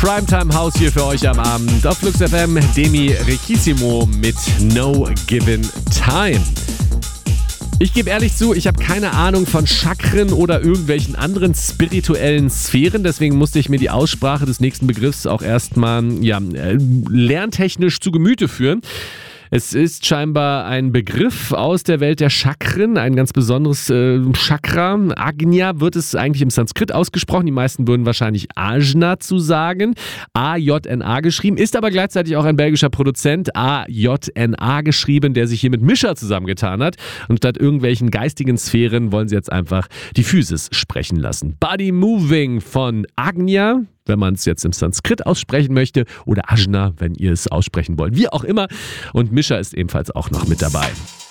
Primetime House hier für euch am Abend auf Flux FM. Demi Riquissimo mit No Given Time. Ich gebe ehrlich zu, ich habe keine Ahnung von Chakren oder irgendwelchen anderen spirituellen Sphären, deswegen musste ich mir die Aussprache des nächsten Begriffs auch erstmal lerntechnisch zu Gemüte führen. Es ist scheinbar ein Begriff aus der Welt der Chakren, ein ganz besonderes Chakra. Ajna wird es eigentlich im Sanskrit ausgesprochen. Die meisten würden wahrscheinlich Ajna zu sagen. A-J-N-A geschrieben, ist aber gleichzeitig auch ein belgischer Produzent, A-J-N-A geschrieben, der sich hier mit Mischa zusammengetan hat. Und statt irgendwelchen geistigen Sphären wollen sie jetzt einfach die Physis sprechen lassen. Body Moving von Ajna, wenn man es jetzt im Sanskrit aussprechen möchte, oder Ajna, wenn ihr es aussprechen wollt. Wie auch immer. Und Mischa ist ebenfalls auch noch mit dabei.